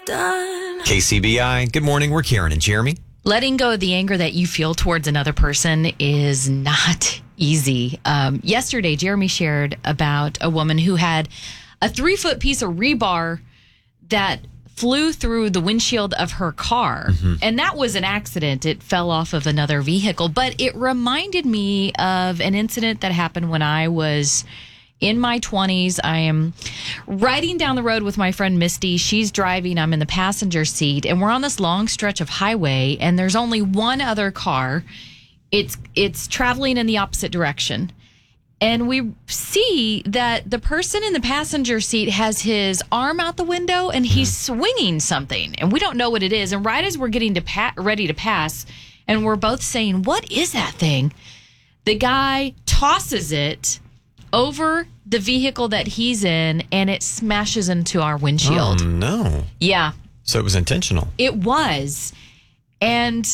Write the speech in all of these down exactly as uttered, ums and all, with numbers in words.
done. K C B I, good morning. We're Karen and Jeremy. Letting go of the anger that you feel towards another person is not easy. Um, yesterday, Jeremy shared about a woman who had a three-foot piece of rebar that flew through the windshield of her car. Mm-hmm. And that was an accident. It fell off of another vehicle. But it reminded me of an incident that happened when I was in my twenties. I am riding down the road with my friend Misty. She's driving. I'm in the passenger seat. And we're on this long stretch of highway. And there's only one other car. It's it's traveling in the opposite direction. And we see that the person in the passenger seat has his arm out the window and he's swinging something. And we don't know what it is. And right as we're getting to pa- ready to pass, and we're both saying, what is that thing? The guy tosses it over the vehicle that he's in, and it smashes into our windshield. Oh, no. Yeah. So it was intentional. It was. And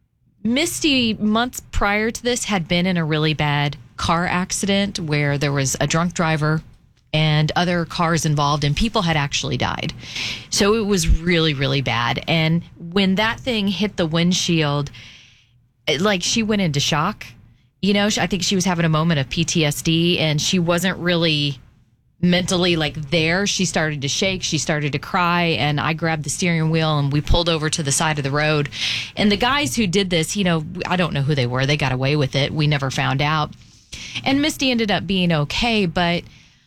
Misty, months prior to this, had been in a really bad car accident where there was a drunk driver and other cars involved, and people had actually died. So it was really, really bad. And when that thing hit the windshield, it, like, she went into shock. You know, I think she was having a moment of P T S D, and she wasn't really mentally like there. She started to shake. She started to cry, and I grabbed the steering wheel and we pulled over to the side of the road. And the guys who did this, you know, I don't know who they were. They got away with it. We never found out. And Misty ended up being okay. But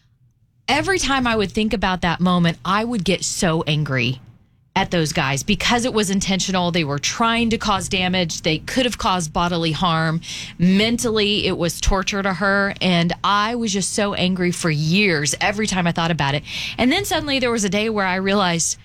every time I would think about that moment, I would get so angry at those guys because it was intentional. They were trying to cause damage. They could have caused bodily harm. Mentally, it was torture to her. And I was just so angry for years every time I thought about it. And then suddenly there was a day where I realized,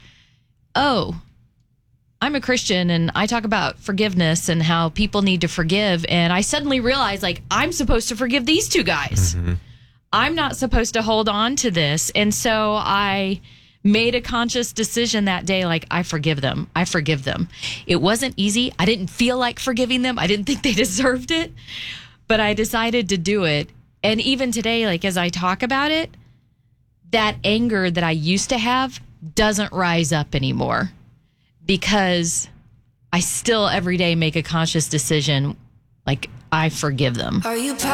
oh, I'm a Christian and I talk about forgiveness and how people need to forgive. And I suddenly realized, like, I'm supposed to forgive these two guys. Mm-hmm. I'm not supposed to hold on to this. And so I made a conscious decision that day, like, I forgive them. I forgive them. It wasn't easy. I didn't feel like forgiving them. I didn't think they deserved it, but I decided to do it. And even today, like, as I talk about it, that anger that I used to have doesn't rise up anymore because I still every day make a conscious decision, like, I forgive them. Are you